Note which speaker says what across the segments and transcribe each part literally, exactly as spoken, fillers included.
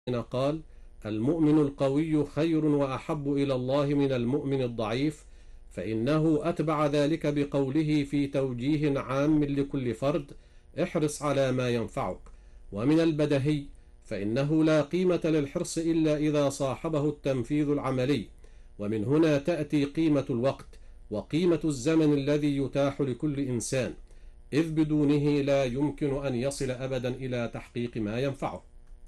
Speaker 1: قال: المؤمن القوي خير وأحب إلى الله من المؤمن الضعيف، فإنه أتبع ذلك بقوله في توجيه عام لكل فرد: احرص على ما ينفعك. ومن البدهي فإنه لا قيمة للحرص إلا إذا صاحبه التنفيذ العملي، ومن هنا تأتي قيمة الوقت وقيمة الزمن الذي يتاح لكل إنسان، إذ بدونه لا يمكن أن يصل أبدا إلى تحقيق ما ينفعه.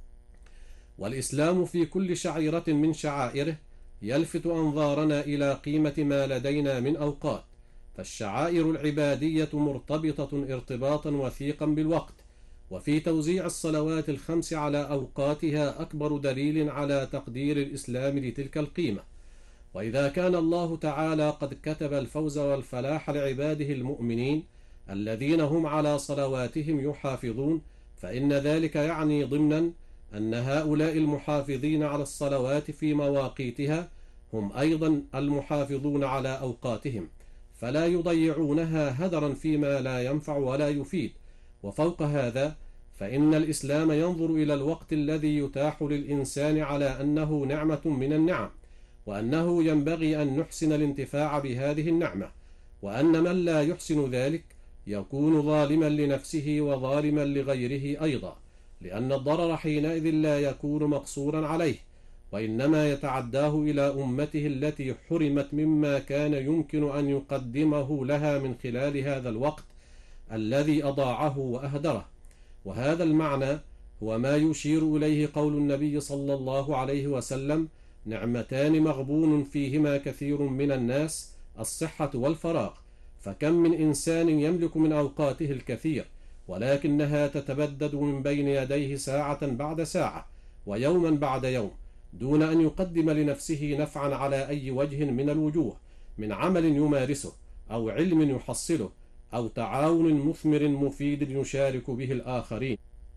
Speaker 1: والإسلام في كل شعيرة من شعائره يلفت أنظارنا إلى قيمة ما لدينا من أوقات، فالشعائر العبادية مرتبطة ارتباطا وثيقا بالوقت، وفي توزيع الصلوات الخمس على أوقاتها أكبر دليل على تقدير الإسلام لتلك القيمة. وإذا كان الله تعالى قد كتب الفوز والفلاح لعباده المؤمنين الذين هم على صلواتهم يحافظون، فإن ذلك يعني ضمنا أن هؤلاء المحافظين على الصلوات في مواقيتها هم أيضا المحافظون على أوقاتهم، فلا يضيعونها هدرا فيما لا ينفع ولا يفيد. وفوق هذا فإن الإسلام ينظر إلى الوقت الذي يتاح للإنسان على أنه نعمة من النعم، وأنه ينبغي أن نحسن الانتفاع بهذه النعمة، وأن من لا يحسن ذلك يكون ظالما لنفسه وظالما لغيره أيضا، لأن الضرر حينئذ لا يكون مقصورا عليه، وإنما يتعداه إلى أمته التي حرمت مما كان يمكن أن يقدمه لها من خلال هذا الوقت الذي أضاعه وأهدره. وهذا المعنى هو ما يشير إليه قول النبي صلى الله عليه وسلم: نعمتان مغبون فيهما كثير من الناس، الصحة والفراغ. فكم من إنسان يملك من أوقاته الكثير، ولكنها تتبدد من بين يديه ساعة بعد ساعة ويوما بعد يوم، دون أن يقدم لنفسه نفعا على أي وجه من الوجوه، من عمل يمارسه أو علم يحصله أو تعاون مثمر مفيد يشارك به الآخرين.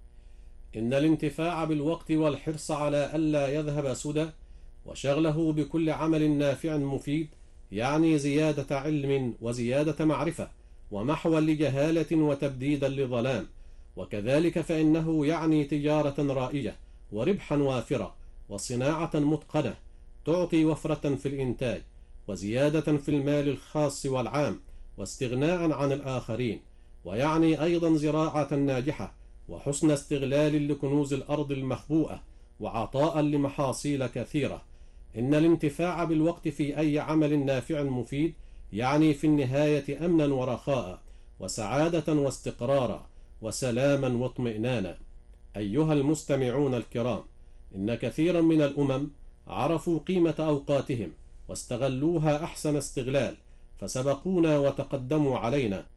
Speaker 1: إن الانتفاع بالوقت والحرص على ألا يذهب سدى وشغله بكل عمل نافع مفيد يعني زيادة علم وزيادة معرفة ومحوا لجهالة وتبديدا لظلام، وكذلك فإنه يعني تجارة رائجة وربحا وافرا وصناعة متقنة تعطي وفرة في الإنتاج وزيادة في المال الخاص والعام واستغناء عن الآخرين، ويعني أيضا زراعة ناجحة وحسن استغلال لكنوز الأرض المخبوءة وعطاء لمحاصيل كثيرة. إن الانتفاع بالوقت في أي عمل نافع مفيد يعني في النهاية أمنا ورخاء وسعادة واستقرارا وسلاما واطمئنانا. أيها المستمعون الكرام، إن كثيرا من الأمم عرفوا قيمة أوقاتهم واستغلوها أحسن استغلال، فسبقونا وتقدموا علينا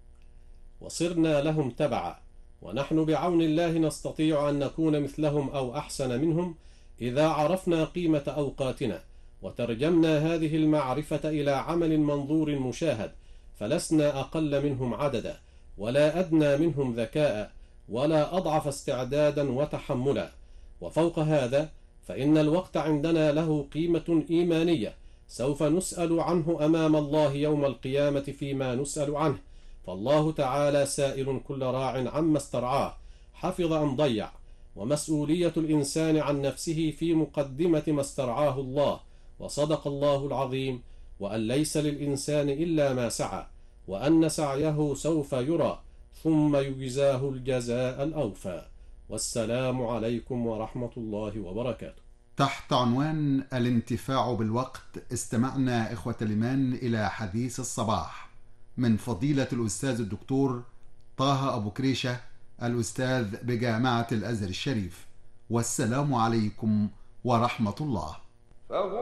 Speaker 1: وصرنا لهم تبعا، ونحن بعون الله نستطيع أن نكون مثلهم أو أحسن منهم إذا عرفنا قيمة أوقاتنا وترجمنا هذه المعرفة إلى عمل منظور مشاهد، فلسنا أقل منهم عددا ولا أدنى منهم ذكاء ولا أضعف استعدادا وتحملا. وفوق هذا فإن الوقت عندنا له قيمة إيمانية سوف نسأل عنه أمام الله يوم القيامة فيما نسأل عنه، فالله تعالى سائل كل راع عما استرعاه حفظ أم ضيع، ومسؤولية الإنسان عن نفسه في مقدمة ما استرعاه الله. وصدق الله العظيم: وأن ليس للإنسان إلا ما سعى وأن سعيه سوف يرى ثم يجزاه الجزاء الأوفى. والسلام عليكم ورحمة الله وبركاته.
Speaker 2: تحت عنوان الانتفاع بالوقت استمعنا إخوة الإيمان إلى حديث الصباح من فضيلة الأستاذ الدكتور طه أبو كريشة، الأستاذ بجامعة الأزهر الشريف. والسلام عليكم ورحمة الله.